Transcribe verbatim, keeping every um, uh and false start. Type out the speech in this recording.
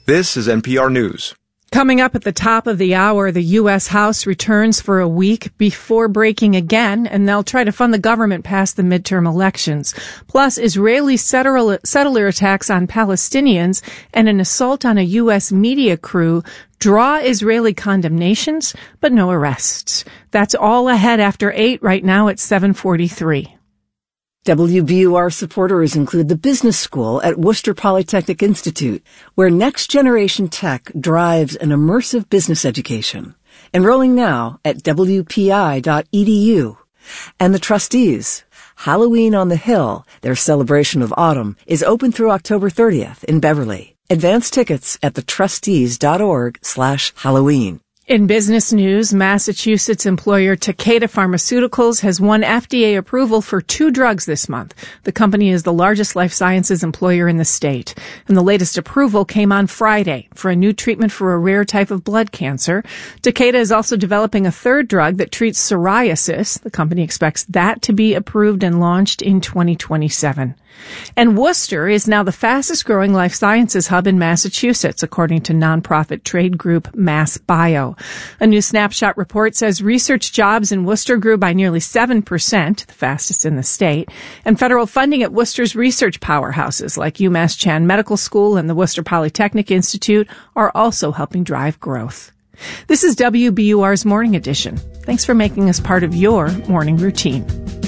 This is N P R News. Coming up at the top of the hour, the U S. House returns for a week before breaking again, and they'll try to fund the government past the midterm elections. Plus, Israeli settler attacks on Palestinians and an assault on a U S media crew draw Israeli condemnations, but no arrests. That's all ahead after eight. Right now at seven forty-three. W B U R supporters include the Business School at Worcester Polytechnic Institute, where next-generation tech drives an immersive business education. Enrolling now at W P I dot E D U. And the Trustees. Halloween on the Hill, their celebration of autumn, is open through October thirtieth in Beverly. Advance tickets at the trustees dot org slash Halloween. In business news, Massachusetts employer Takeda Pharmaceuticals has won F D A approval for two drugs this month. The company is the largest life sciences employer in the state. And the latest approval came on Friday for a new treatment for a rare type of blood cancer. Takeda is also developing a third drug that treats psoriasis. The company expects that to be approved and launched in twenty twenty-seven. And Worcester is now the fastest growing life sciences hub in Massachusetts, according to nonprofit trade group MassBio. A new snapshot report says research jobs in Worcester grew by nearly seven percent, the fastest in the state, and federal funding at Worcester's research powerhouses like UMass Chan Medical School and the Worcester Polytechnic Institute are also helping drive growth. This is W B U R's Morning Edition. Thanks for making us part of your morning routine.